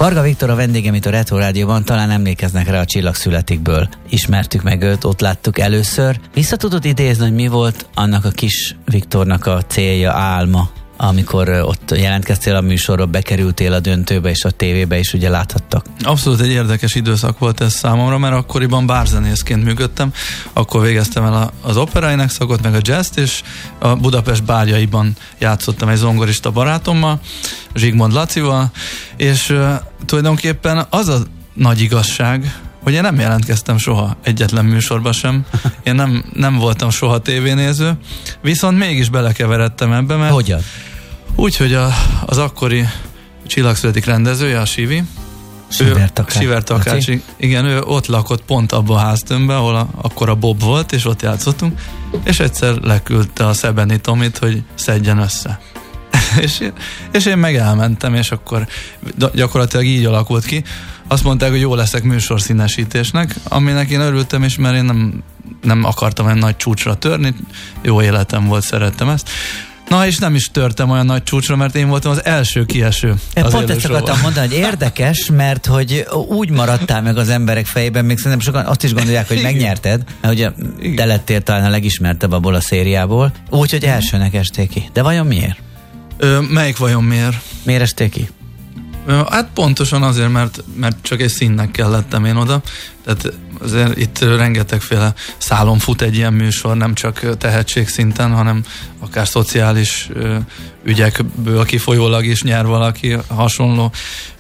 Varga Viktor a vendégem itt a Retro Rádióban, talán emlékeznek rá, a Csillag születikből ismertük meg őt, ott láttuk először. Vissza tudod idézni, hogy mi volt annak a kis Viktornak a célja, álma, amikor ott jelentkeztél a műsorra, bekerültél a döntőbe, és a tévébe is ugye láthattak? Abszolút egy érdekes időszak volt ez számomra, mert akkoriban bárzenészként működtem, akkor végeztem el az operáinek szakot, meg a jazzt, és a Budapest bárjaiban játszottam egy zongorista barátommal, Zsigmond Lacival, és tulajdonképpen az a nagy igazság, hogy én nem jelentkeztem soha egyetlen műsorba sem. Én nem voltam soha tévénéző, viszont mégis belekeveredtem ebbe, mert... Hogyan? Úgy, hogy az akkori Csillag születik rendezője, a Sivi, Siver Takácsi, igen, ő ott lakott pont abban a háztömbben, ahol akkor a Bob volt, és ott játszottunk, és egyszer leküldte a Szebeni Tomit, hogy szedjen össze. és én meg elmentem, és akkor gyakorlatilag így alakult ki. Azt mondták, hogy jó leszek műsorszínesítésnek, aminek én örültem is, mert én nem akartam olyan nagy csúcsra törni, jó életem volt, szerettem ezt. Na, és nem is törtem olyan nagy csúcsra, mert én voltam az első kieső. Pont ezt akartam mondani, hogy érdekes, mert hogy úgy maradtál meg az emberek fejében, még szerintem sokan azt is gondolják, hogy megnyerted, mert ugye te lettél talán a legismertebb abból a szériából, úgyhogy elsőnek estél ki. De vajon miért? Melyik vajon miért? Miért estél ki? Hát pontosan azért, mert csak egy színnek kellettem én oda. Tehát azért itt rengetegféle szálon fut egy ilyen műsor, nem csak tehetségszinten, hanem akár szociális ügyekből kifolyólag is nyer valaki, hasonló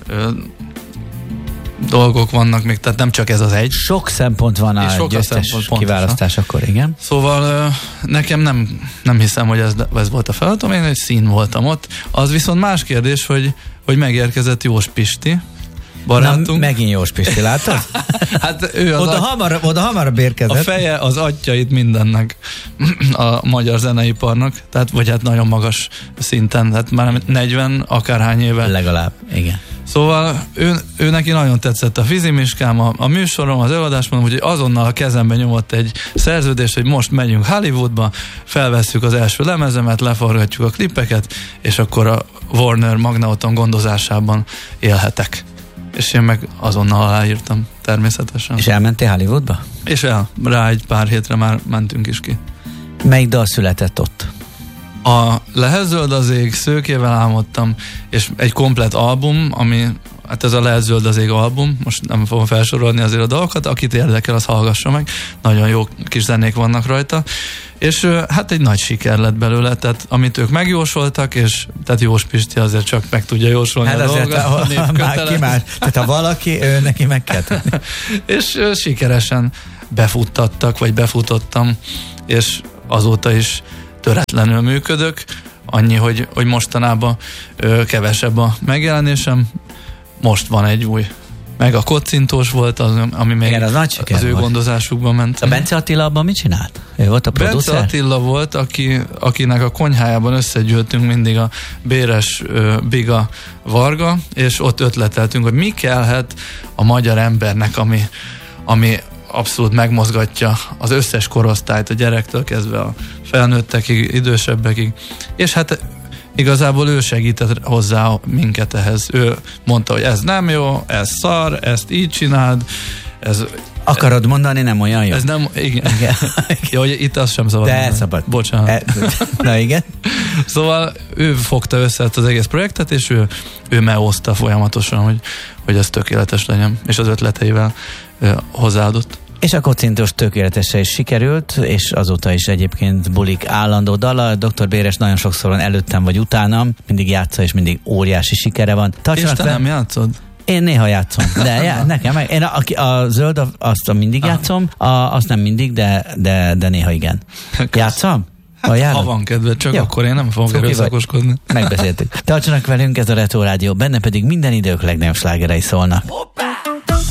dolgok vannak még, tehát nem csak ez az egy. Sok szempont van a győztes kiválasztás, akkor igen. Szóval nekem nem hiszem, hogy ez volt a feladatom, én egy szín voltam ott. Az viszont más kérdés, hogy megérkezett Jós Pisti barátunk. Na, megint Jós Pisti, látod? Hát ő az oda hamarabb érkezett. A feje, az atyja itt mindennek, a magyar zeneiparnak, tehát vagy hát nagyon magas szinten, tehát már 40 akárhány éve. Legalább, igen. Szóval ő neki nagyon tetszett a fizimiskám, a műsorom, az előadásban, úgyhogy azonnal a kezembe nyomott egy szerződést, hogy most megyünk Hollywoodba, felvesszük az első lemezemet, leforgatjuk a klippeket, és akkor a Warner Magnauton gondozásában élhetek. És én meg azonnal aláírtam, természetesen. És elmentél Hollywoodba? És rá egy pár hétre már mentünk is ki. Melyik dal született ott? A Lehet zöld az ég, Szőkével álmodtam, és egy komplett album, ami, hát ez a Lehet zöld az ég album, most nem fogom felsorolni azért a dalokat, akit érdekel, az hallgassa meg, nagyon jó kis zenék vannak rajta, és hát egy nagy siker lett belőle, tehát amit ők megjósoltak, és tehát Jós Pisti azért csak meg tudja jósolni hát a dolgokat. Tehát ha valaki, ő neki meg kell tenni. És sikeresen befuttattak, vagy befutottam, és azóta is töretlenül működök, annyi, hogy mostanában kevesebb a megjelenésem, most van egy új. Meg a Kocintós volt az, ami még igen, az ő gondozásukban ment. A Bence Attila abban mit csinált? Ő volt a producer? Bence Attila volt, akinek a konyhájában összegyűltünk mindig a Béres, Biga, Varga, és ott ötleteltünk, hogy mi kellhet a magyar embernek, ami abszolút megmozgatja az összes korosztályt, a gyerektől kezdve a felnőttekig, idősebbekig. És hát igazából ő segített hozzá minket ehhez. Ő mondta, hogy ez nem jó, ez szar, ezt így csináld, ez... Akarod mondani, nem olyan jó? Ez nem, igen. Jó, hogy itt azt sem szabad. De szabad. Bocsánat. Na igen. Szóval ő fogta össze az egész projektet, és ő meghozta folyamatosan, hogy ez tökéletes legyen, és az ötleteivel hozzáadott. És a Kocintós tökéletesen is sikerült, és azóta is egyébként bulik állandó dala. Dr. Béres nagyon sokszor van előttem vagy utánam, mindig játsza, és mindig óriási sikere van. És te nem játszod? Én néha játszom, de nekem meg. Én a zöld, azt mindig játszom, azt nem mindig, de néha igen. Játszom? Ha van kedved, csak jó. Akkor én nem fogok erőszakoskodni. Megbeszéltük. Tartsanak velünk, ez a Retro Rádió, benne pedig minden idők legnagyobb slágerei szólnak.